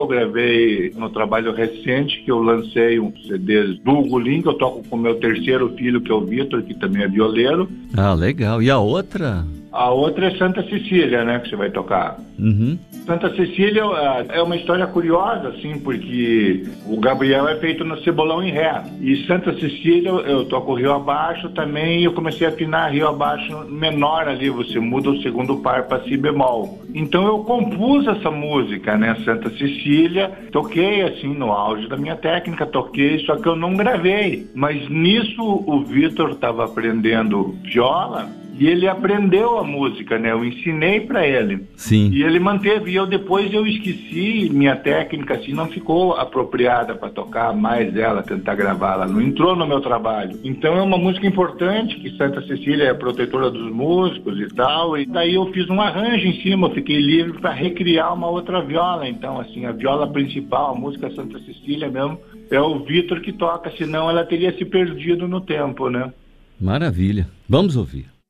Eu gravei no trabalho recente que eu lancei um CD do Hugo Lin, que eu toco com o meu terceiro filho, que é o Vitor, que também é violeiro. Ah, legal. E a outra? A outra é Santa Cecília, né, que você vai tocar. Uhum. Santa Cecília é uma história curiosa, assim, porque o Gabriel é feito no Cebolão em Ré. E Santa Cecília, eu toco Rio abaixo também, e eu comecei a afinar Rio abaixo menor ali, você muda o segundo par para Si bemol. Então eu compus essa música, né, Santa Cecília, toquei assim no auge da minha técnica, toquei, só que eu não gravei. Mas nisso o Vitor estava aprendendo viola, e ele aprendeu a música, né? Eu ensinei para ele. Sim. E ele manteve. E depois eu esqueci, minha técnica assim não ficou apropriada para tocar mais ela, tentar gravá-la. Não entrou no meu trabalho. Então é uma música importante, que Santa Cecília é protetora dos músicos e tal. E daí eu fiz um arranjo em cima, eu fiquei livre para recriar uma outra viola. Então, assim, a viola principal, a música Santa Cecília mesmo, é o Vitor que toca, senão ela teria se perdido no tempo, né? Maravilha. Vamos ouvir.